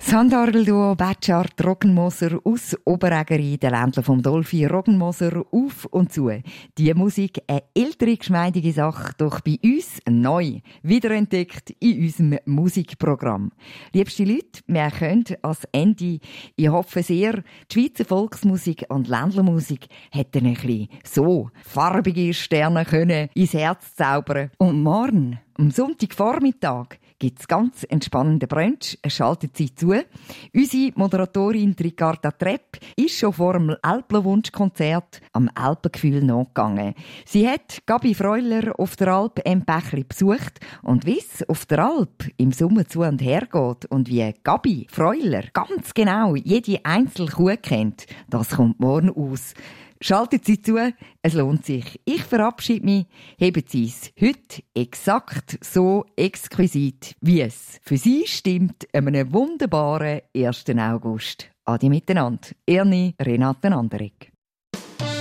Sandarl-Duo Batschart Roggenmoser aus Oberägeri, der Ländler vom Dolphy Roggenmoser, auf und zu. Die Musik, eine ältere, geschmeidige Sache, doch bei uns neu, wiederentdeckt in unserem Musikprogramm. Liebste Leute, wir können als Ende, ich hoffe sehr, die Schweizer Volksmusik und Ländlermusik hätten ein bisschen so farbige Sterne können ins Herz zaubern. Und morgen, am Sonntagvormittag, gibt es ganz entspannenden Brunch. Schaltet sie zu. Unsere Moderatorin Ricarda Trepp ist schon vor dem Alplo-Wunschkonzert am Alpengefühl nachgegangen. Sie hat Gabi Freuler auf der Alp im Bächli besucht und wie es auf der Alp im Sommer zu und her geht und wie Gabi Freuler ganz genau jede einzelne Kuh kennt, das kommt morgen aus. Schaltet Sie zu, es lohnt sich. Ich verabschiede mich, heben Sie es heute exakt so exquisit, wie es für Sie stimmt, an einem wunderbaren 1. August. Adi miteinander. Ernie Renate Anderegg.